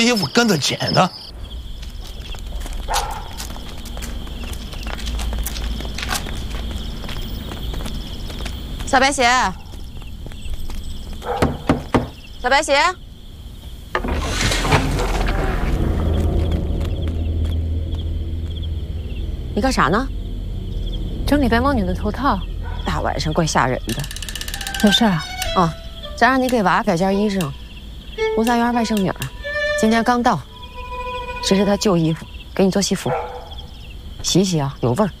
衣服跟着捡的。 小白鞋，小白鞋，你干啥呢？ 整理白毛女的头套。 大晚上怪吓人的。 有事啊？ 啊，咱让你给娃改件衣裳。胡三元外甥女儿今天刚到，这是她旧衣服，给你做西服，洗洗啊，有味儿。